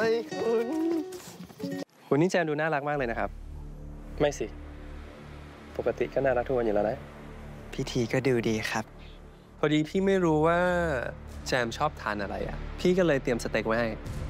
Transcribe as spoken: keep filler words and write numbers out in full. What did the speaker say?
ยคุณคุณนี่แจมดูน่ารักมากเลยนะครับไม่สิปกติก็น่ารักทุกวันอยู่แล้วนะพิธีก็ดูดีครับพอดีพี่ไม่รู้ว่าแจมชอบทานอะไรอ่ะพี่ก็เลยเตรียมสเต็กไว้ให้